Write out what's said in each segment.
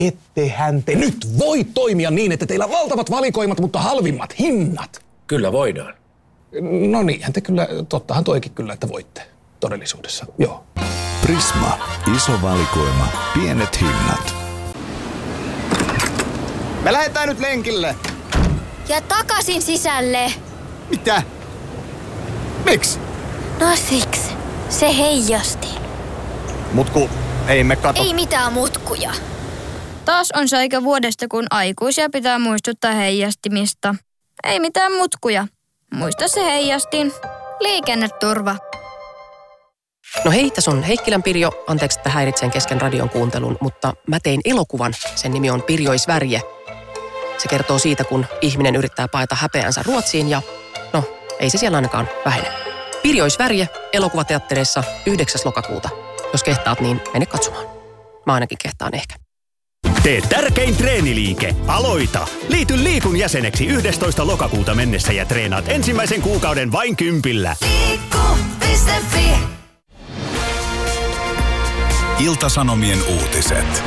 Ettehän te nyt voi toimia niin, että teillä on valtavat valikoimat, mutta halvimmat hinnat. Kyllä voidaan. No niinhän te kyllä, tottahan toikin kyllä, että voitte todellisuudessa, joo. Prisma. Iso valikoima. Pienet hinnat. Me lähdetään nyt lenkille. Ja takaisin sisälle. Mitä? Miksi? No siksi. Se heijasti. Mutku, ei me kato. Ei mitään mutkuja. Taas on se aika vuodesta, kun aikuisia pitää muistuttaa heijastimista. Ei mitään mutkuja. Muista se heijastin. Liikenneturva. No hei, tässä on Heikkilän Pirjo. Anteeksi, että häiritsen kesken radion kuuntelun, mutta mä tein elokuvan. Sen nimi on Pirjoisvärje. Se kertoo siitä, kun ihminen yrittää paeta häpeänsä Ruotsiin ja no, ei se siellä ainakaan vähene. Pirjoisvärje elokuvateattereissa 9. lokakuuta. Jos kehtaat, niin mene katsomaan. Mä ainakin kehtaan ehkä. Tee tärkein treeniliike. Aloita! Liity Liikun jäseneksi 11. lokakuuta mennessä ja treenaat ensimmäisen kuukauden vain 10. Liikku.fi. Ilta-Sanomien uutiset.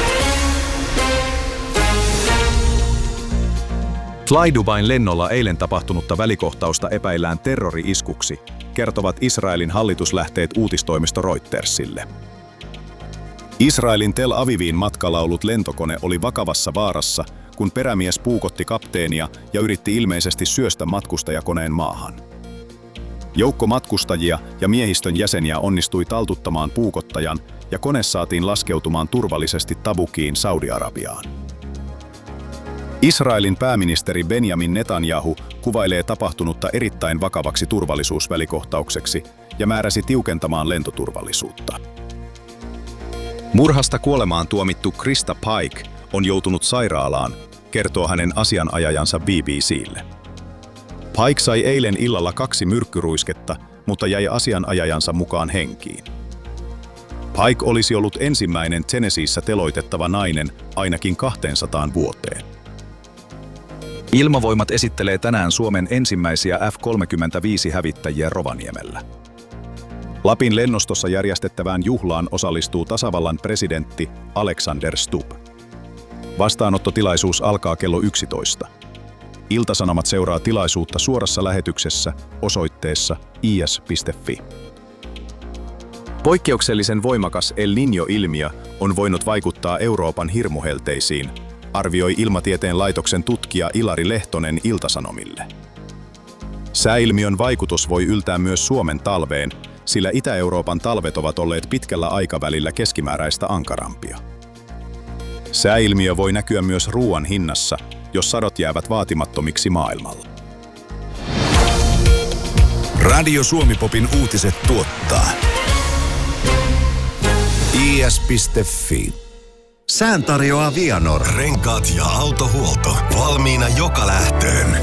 Fly-Dubain lennolla eilen tapahtunutta välikohtausta epäillään terrori-iskuksi, kertovat Israelin hallituslähteet uutistoimisto Reutersille. Israelin Tel Aviviin matkalla ollut lentokone oli vakavassa vaarassa, kun perämies puukotti kapteenia ja yritti ilmeisesti syöstä matkustajakoneen maahan. Joukko matkustajia ja miehistön jäseniä onnistui taltuttamaan puukottajan ja kone saatiin laskeutumaan turvallisesti Tabukiin Saudi-Arabiaan. Israelin pääministeri Benjamin Netanyahu kuvailee tapahtunutta erittäin vakavaksi turvallisuusvälikohtaukseksi ja määräsi tiukentamaan lentoturvallisuutta. Murhasta kuolemaan tuomittu Krista Pike on joutunut sairaalaan, kertoo hänen asianajajansa BBC:lle. Pike sai eilen illalla 2 myrkkyruisketta, mutta jäi asianajajansa mukaan henkiin. Pike olisi ollut ensimmäinen Tennesseeissä teloitettava nainen ainakin 200 vuoteen. Ilmavoimat esittelee tänään Suomen ensimmäisiä F-35-hävittäjiä Rovaniemellä. Lapin lennostossa järjestettävään juhlaan osallistuu tasavallan presidentti Alexander Stubb. Vastaanottotilaisuus alkaa kello 11. Ilta-Sanomat seuraa tilaisuutta suorassa lähetyksessä osoitteessa is.fi. Poikkeuksellisen voimakas El Niño-ilmiö on voinut vaikuttaa Euroopan hirmuhelteisiin, arvioi Ilmatieteen laitoksen tutkija Ilari Lehtonen Ilta-Sanomille. Sääilmiön vaikutus voi yltää myös Suomen talveen, sillä Itä-Euroopan talvet ovat olleet pitkällä aikavälillä keskimääräistä ankarampia. Sääilmiö voi näkyä myös ruoan hinnassa, jos sadot jäävät vaatimattomiksi maailmalla. Radio Suomi-popin uutiset tuottaa is.fi. Sään tarjoaa Vianor. Renkaat ja autohuolto. Valmiina joka lähtöön.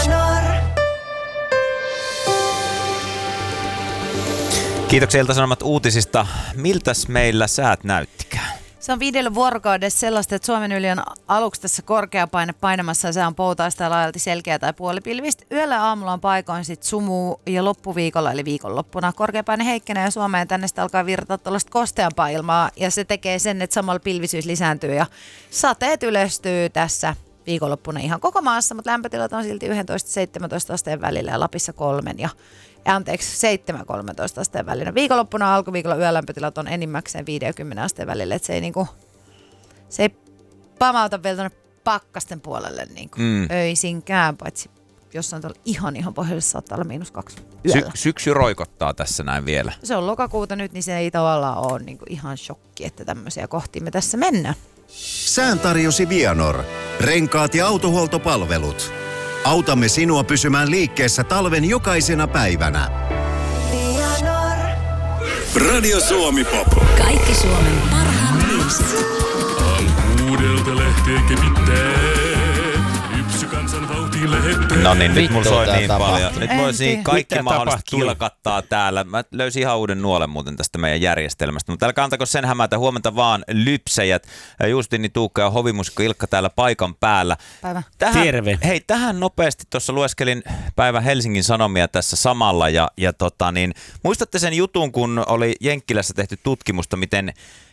Kiitoksia Ilta-Sanomat uutisista. Miltäs meillä säät näyttikään? Se on 5 vuorokaudessa sellaista, että Suomen yli on aluksi tässä korkea paine painamassa ja se on poutaista ja laajalti selkeä tai puolipilvistä. Yöllä ja aamulla on paikoin sitten sumuu ja loppuviikolla eli viikonloppuna korkea paine heikkenee ja Suomeen tänne sitten alkaa virtaa tuollaista kosteampaa ilmaa ja se tekee sen, että samalla pilvisyys lisääntyy ja sateet yleistyy tässä viikonloppuna ihan koko maassa, mutta lämpötilat on silti 11-17 asteen välillä ja Lapissa 7-13 asteen välillä. Viikonloppuna alkuviikolla yölämpötilat on enimmäkseen 5-10 asteen välillä, että se ei pamauta vielä tuonne pakkasten puolelle öisinkään, paitsi jossain tuolla ihan pohjoisessa saattaa olla -2 yöllä. Syksy roikottaa tässä näin vielä. Se on lokakuuta nyt, niin se ei tavallaan ole ihan shokki, että tämmöisiä kohtia me tässä mennään. Sään tarjosi Vianor. Renkaat ja autohuoltopalvelut. Autamme sinua pysymään liikkeessä talven jokaisena päivänä. Vianor. Radio Suomi Pop. Kaikki Suomen parhaat biisit. Uudelta lähtee kepittää. Ypsy kansan vauhtiin lähettää. No niin, nyt mulla soi niin paljon. Nyt voisi kaikki mahdolliset kilkattaa täällä. Mä löysin ihan uuden nuolen muuten tästä meidän järjestelmästä. Mutta älkää antako sen hämätä. Huomenta vaan lypsäjät. Justiini Tuukka ja hovimusikko Ilkka täällä paikan päällä. Päivä. Terve. Hei, tähän nopeasti tuossa lueskelin päivän Helsingin Sanomia tässä samalla. Ja muistatte sen jutun, kun oli Jenkkilässä tehty tutkimusta, miten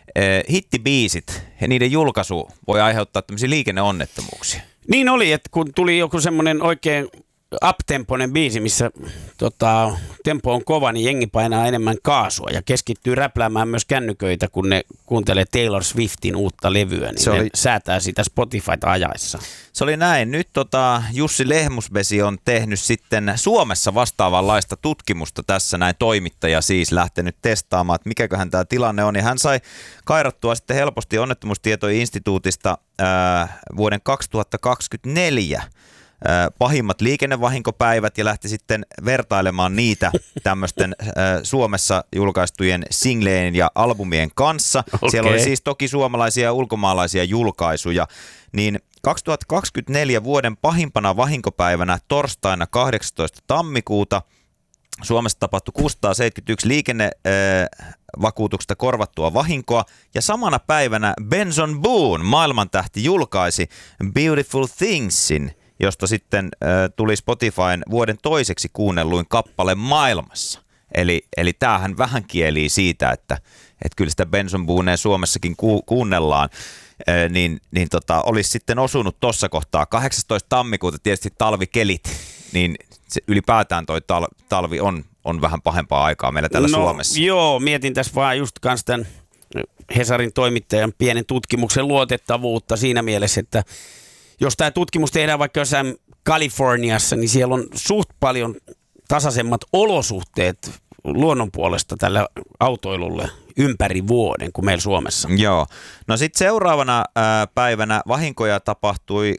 hittibiisit ja niiden julkaisu voi aiheuttaa tämmöisiä liikenneonnettomuuksia. Niin oli, että kun tuli joku semmoinen oikein uptempoinen biisi, missä tempo on kova, niin jengi painaa enemmän kaasua ja keskittyy räpläämään myös kännyköitä, kun ne kuuntelee Taylor Swiftin uutta levyä, niin ne säätää sitä Spotifyta ajaessa. Se oli näin. Nyt Jussi Lehmusvesi on tehnyt sitten Suomessa vastaavanlaista tutkimusta tässä, näin toimittaja siis lähtenyt testaamaan, että mikäköhän tämä tilanne on. Ja hän sai kairattua sitten helposti Onnettomuustietojen instituutista vuoden 2024 pahimmat liikennevahinkopäivät ja lähti sitten vertailemaan niitä tämmöisten Suomessa julkaistujen singleen ja albumien kanssa. Okay. Siellä oli siis toki suomalaisia ja ulkomaalaisia julkaisuja. Niin 2024 vuoden pahimpana vahinkopäivänä torstaina 18. tammikuuta Suomessa tapahtui 671 liikennevakuutuksesta korvattua vahinkoa ja samana päivänä Benson Boone, maailmantähti, julkaisi Beautiful Thingsin, josta sitten tuli Spotifyn vuoden toiseksi kuunnelluin kappale maailmassa. Eli tämähän vähän kielii siitä, että kyllä sitä Benson Boonea Suomessakin kuunnellaan, niin olisi sitten osunut tuossa kohtaa. 18. tammikuuta tietysti talvikelit, niin se ylipäätään toi talvi on vähän pahempaa aikaa meillä täällä Suomessa. Joo, mietin tässä vaan just kans tämän Hesarin toimittajan pienen tutkimuksen luotettavuutta siinä mielessä, että jos tämä tutkimus tehdään vaikka jossain Kaliforniassa, niin siellä on suht paljon tasaisemmat olosuhteet luonnon puolesta tällä autoilulle ympäri vuoden kuin meillä Suomessa. Joo. No sitten seuraavana päivänä vahinkoja tapahtui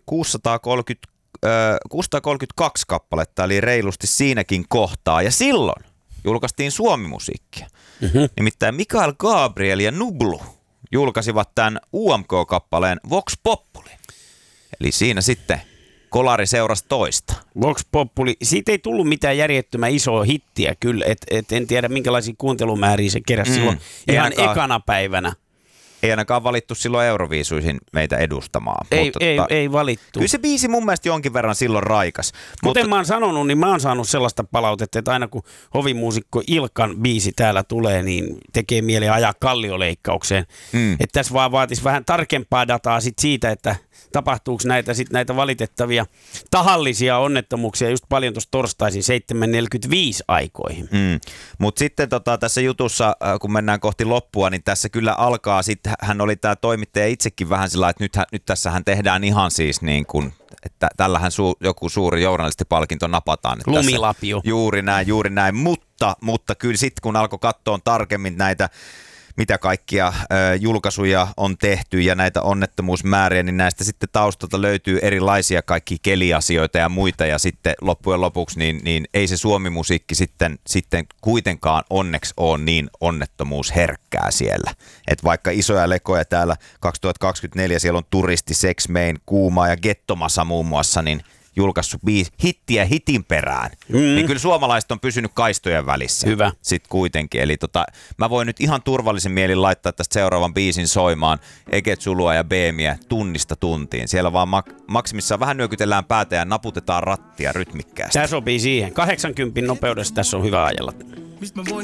632 kappaletta, eli reilusti siinäkin kohtaa. Ja silloin julkaistiin suomimusiikkia. Mm-hmm. Nimittäin Mikael Gabriel ja Nublu julkaisivat tämän UMK-kappaleen Vox Populi. Eli siinä sitten kolari seurasi toista. Vox Populi, siitä ei tullut mitään järjettömän isoa hittiä kyllä, et en tiedä minkälaisia kuuntelumääriä se keräsi silloin ihan ekana päivänä. Ei ainakaan valittu silloin Euroviisuihin meitä edustamaan. Ei valittu. Kyllä se biisi mun mielestä jonkin verran silloin raikas. Kuten mä oon sanonut, niin mä oon saanut sellaista palautetta, että aina kun hovimuusikko Ilkan biisi täällä tulee, niin tekee mieli ajaa kallioleikkaukseen. Että tässä vaan vaatisi vähän tarkempaa dataa siitä, että tapahtuuko näitä valitettavia tahallisia onnettomuuksia just paljon tuossa torstaisin 7.45 aikoihin. Mutta sitten tässä jutussa, kun mennään kohti loppua, niin tässä kyllä alkaa sitten, hän oli tämä toimittaja itsekin vähän sillä, että nyt tässähän tehdään ihan siis niin kuin, että tällähän joku suuri journalistipalkinto napataan. Lumilapio. Juuri näin, mutta kyllä sitten kun alkoi katsoa tarkemmin näitä, mitä kaikkia julkaisuja on tehty ja näitä onnettomuusmääriä, niin näistä sitten taustalta löytyy erilaisia kaikki keliasioita ja muita, ja sitten loppujen lopuksi niin ei se suomimusiikki sitten kuitenkaan onneksi ole niin onnettomuusherkkää siellä. Et vaikka isoja lekoja täällä 2024, siellä on Turisti, Sex Main, Kuuma ja Gettomasa muun muassa, niin julkaissut hittiä hitin perään, niin kyllä suomalaiset on pysynyt kaistojen välissä. Hyvä. Sitten kuitenkin. Eli mä voin nyt ihan turvallisen mielin laittaa tästä seuraavan biisin soimaan Eget Sulua ja Beemiä tunnista tuntiin. Siellä vaan maksimissaan vähän nyökytellään päätä ja naputetaan rattia rytmikkäästi. Tämä sopii siihen. 80 nopeudessa tässä on hyvä ajella. Mistä mä voisin